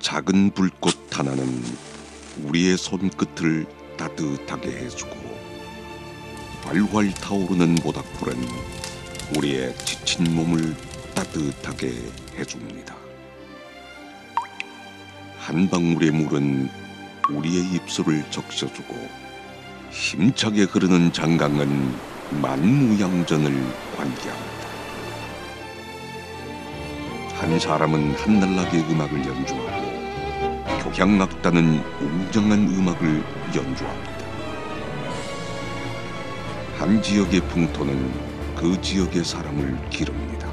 작은 불꽃 하나는 우리의 손끝을 따뜻하게 해주고 활활 타오르는 모닥불은 우리의 지친 몸을 따뜻하게 해줍니다. 한 방울의 물은 우리의 입술을 적셔주고 힘차게 흐르는 장강은 만무양전을 환기합니다. 한 사람은 한날나게 음악을 연주하고 교향악단은 웅장한 음악을 연주합니다. 한 지역의 풍토는 그 지역의 사람을 기릅니다.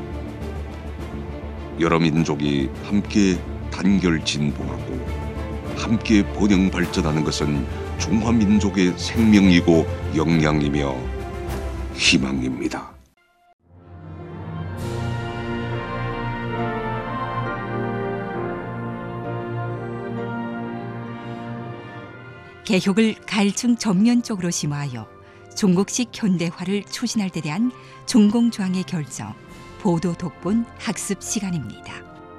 여러 민족이 함께 단결 진보하고 함께 번영 발전하는 것은 중화민족의 생명이고 역량이며 희망입니다. 개혁을 가일층 전면적으로 심화하여 중국식 현대화를 추진할 데 대한 중공조항의 결정, 보도 독본 학습 시간입니다.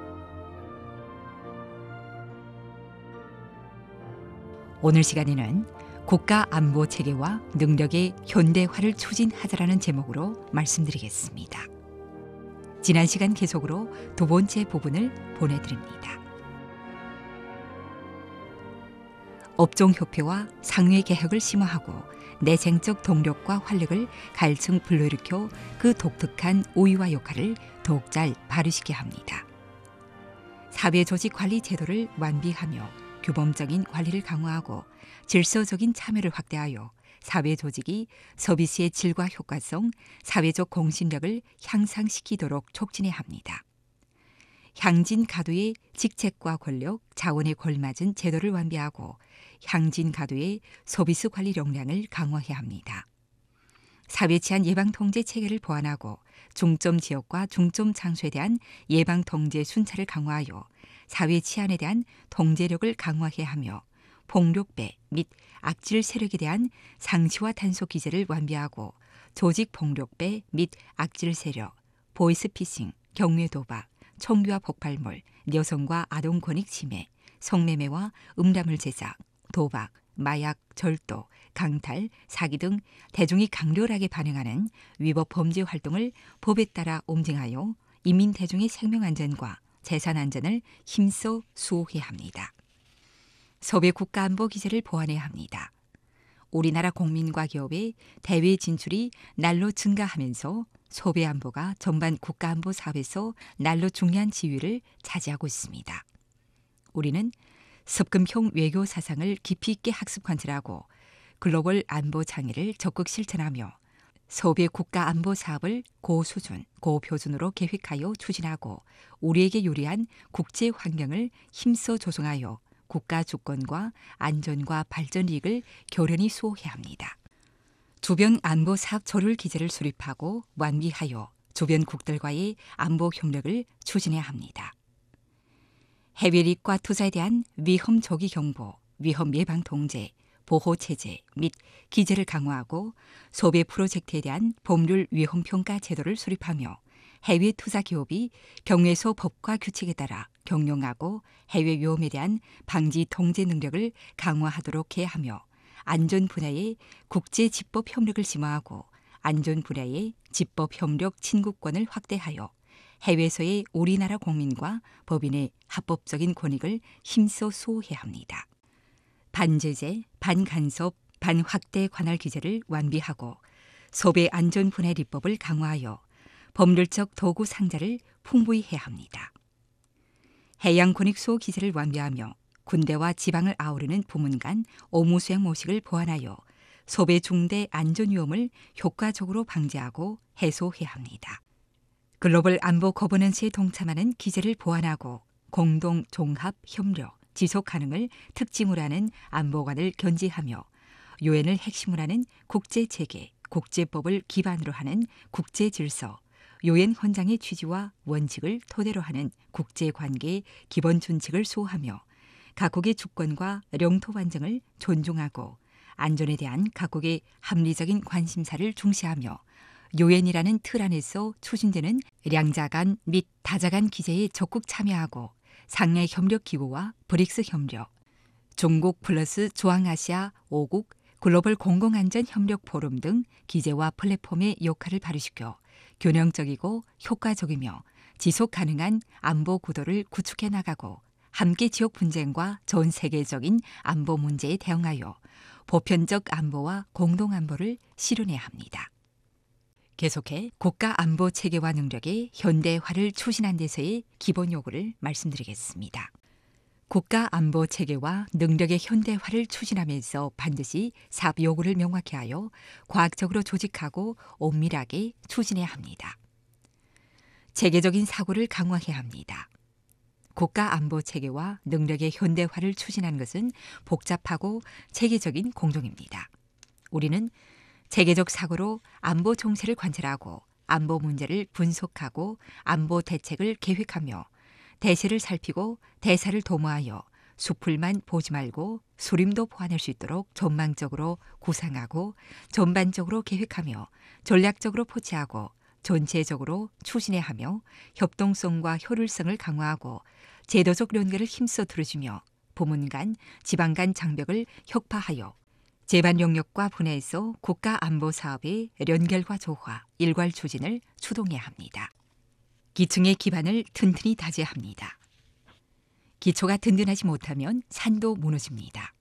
오늘 시간에는 국가 안보 체계와 능력의 현대화를 추진하자라는 제목으로 말씀드리겠습니다. 지난 시간 계속으로 두 번째 부분을 보내드립니다. 업종협회와 상회 개혁을 심화하고 내생적 동력과 활력을 갈층 불러일으켜 그 독특한 우위와 역할을 더욱 잘 발휘시켜야 합니다. 사회조직 관리 제도를 완비하며 규범적인 관리를 강화하고 질서적인 참여를 확대하여 사회조직이 서비스의 질과 효과성, 사회적 공신력을 향상시키도록 촉진해야 합니다. 향진가도의 직책과 권력, 자원에 걸맞은 제도를 완비하고 향진가도의 서비스 관리 역량을 강화해야 합니다. 사회치안 예방통제 체계를 보완하고 중점 지역과 중점 장소에 대한 예방통제 순찰을 강화하여 사회치안에 대한 통제력을 강화해야 하며 폭력배 및 악질 세력에 대한 상시와 단속 기제를 완비하고 조직 폭력배 및 악질 세력, 보이스피싱, 경매 도박, 총기와 폭발물, 여성과 아동 권익 침해, 성매매와 음란물 제작, 도박, 마약, 절도, 강탈, 사기 등 대중이 강렬하게 반응하는 위법 범죄 활동을 법에 따라 엄징하여 인민 대중의 생명 안전과 재산 안전을 힘써 수호해야 합니다. 소배 국가안보 기제를 보완해야 합니다. 우리나라 국민과 기업의 대외 진출이 날로 증가하면서 소배 안보가 전반 국가안보 사업에서 날로 중요한 지위를 차지하고 있습니다. 우리는 습금형 외교 사상을 깊이 있게 학습 관찰하고 글로벌 안보 장애를 적극 실천하며 소배 국가 안보 사업을 고수준, 고표준으로 계획하여 추진하고 우리에게 유리한 국제 환경을 힘써 조성하여 국가 주권과 안전과 발전 이익을 결연히 수호해야 합니다. 주변 안보 사업 조율 기제를 수립하고 완비하여 주변국들과의 안보 협력을 추진해야 합니다. 해외 이익과 투자에 대한 위험 조기 경보, 위험 예방 통제, 보호 체제 및 기제를 강화하고 소배 프로젝트에 대한 법률 위험 평가 제도를 수립하며 해외 투자 기업이 경외소 법과 규칙에 따라 경영하고 해외 위험에 대한 방지 통제 능력을 강화하도록 해야 하며 안전 분야의 국제 집법 협력을 심화하고 안전 분야의 집법 협력 친구권을 확대하여 해외에서의 우리나라 국민과 법인의 합법적인 권익을 힘써 수호해야 합니다. 반제재, 반간섭, 반확대 관할 기제를 완비하고 소배 안전 분야 입법을 강화하여 법률적 도구 상자를 풍부히 해야 합니다. 해양 권익 수호 기제를 완비하며 군대와 지방을 아우르는 부문 간 업무 수행 모식을 보완하여 소배 중대 안전 위험을 효과적으로 방지하고 해소해야 합니다. 글로벌 안보 거버넌스에 동참하는 기제를 보완하고 공동 종합 협력, 지속 가능을 특징으로 하는 안보관을 견지하며 유엔을 핵심으로 하는 국제 체계, 국제법을 기반으로 하는 국제 질서, 유엔 헌장의 취지와 원칙을 토대로 하는 국제 관계의 기본 준칙을 수호하며 각국의 주권과 영토 완전을 존중하고 안전에 대한 각국의 합리적인 관심사를 중시하며 유엔이라는 틀 안에서 추진되는 량자 간 및 다자 간 기제에 적극 참여하고 상해 협력 기구와 브릭스 협력, 중국 플러스 중앙아시아 5국 글로벌 공공안전 협력 포럼 등 기제와 플랫폼의 역할을 발휘시켜 균형적이고 효과적이며 지속 가능한 안보 구도를 구축해 나가고 함께 지역 분쟁과 전 세계적인 안보 문제에 대응하여 보편적 안보와 공동 안보를 실현해야 합니다. 계속해 국가 안보 체계와 능력의 현대화를 추진한 데서의 기본 요구를 말씀드리겠습니다. 국가 안보 체계와 능력의 현대화를 추진하면서 반드시 사업 요구를 명확히 하여 과학적으로 조직하고 엄밀하게 추진해야 합니다. 체계적인 사고를 강화해야 합니다. 국가 안보 체계와 능력의 현대화를 추진하는 것은 복잡하고 체계적인 공동입니다. 우리는 체계적 사고로 안보 정세를 관찰하고 안보 문제를 분석하고 안보 대책을 계획하며 대세를 살피고 대사를 도모하여 수풀만 보지 말고 수림도 보완할 수 있도록 전망적으로 구상하고 전반적으로 계획하며 전략적으로 포착하고 전체적으로 추진해야 하며 협동성과 효율성을 강화하고 제도적 연계를 힘써 들어주며 부문 간, 지방 간 장벽을 혁파하여 제반 영역과 분야에서 국가 안보 사업의 연결과 조화, 일괄 추진을 추동해야 합니다. 기층의 기반을 튼튼히 다져야 합니다. 기초가 든든하지 못하면 산도 무너집니다.